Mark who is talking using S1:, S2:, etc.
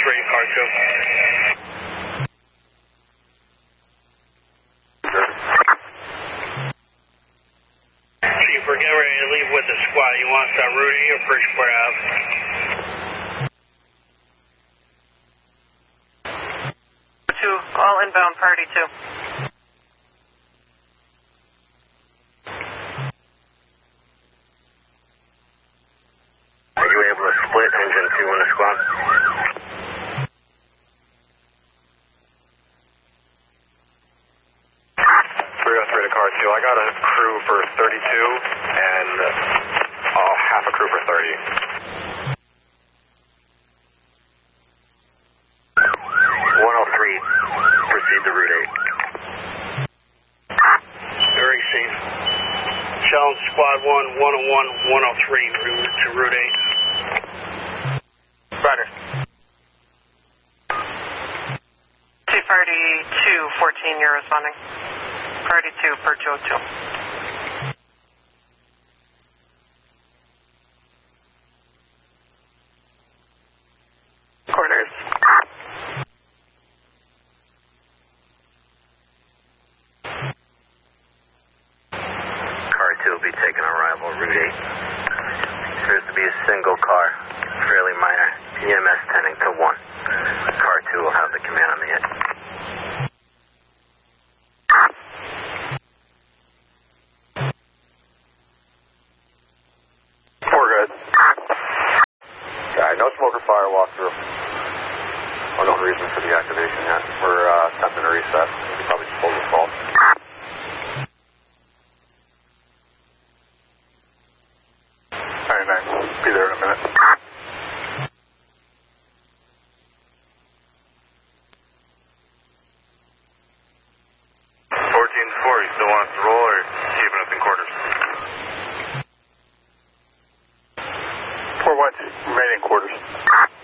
S1: 103, car 2. Chief, we're getting ready to leave with the squad. You want us on Route 8 or Bridgeport Ave?
S2: 2, all inbound, priority 2.
S3: Are you able to split engine 2 in the squad? To car 2. I got a crew for 32 and half a crew for 30. 103, proceed to Route 8.
S1: Very safe. Challenge Squad 1, 101, 103, route to Route 8.
S3: Roger.
S2: Priority 2, 14, you're responding. Priority 2 for 202. Corners.
S3: Car 2 will be taking arrival, Route 8. Appears to be a single car, fairly minor. EMS tending to 1. Car 2 will have the command on the hit. No smoke or fire walkthrough. Or no reason for the activation yet. We're attempting to reset. We probably just pulled the fault. Alright, man. Be there in a minute. 14-4, you still want us to roll or keeping us in quarters? 4-1, remaining quarters.